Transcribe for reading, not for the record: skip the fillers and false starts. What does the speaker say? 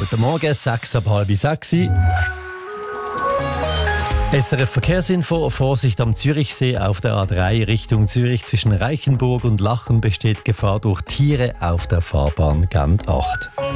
Guten Morgen, 6 ab halb 6. SRF Verkehrsinfo. Vorsicht am Zürichsee auf der A3 Richtung Zürich zwischen Reichenburg und Lachen besteht Gefahr durch Tiere auf der Fahrbahn Gant 8.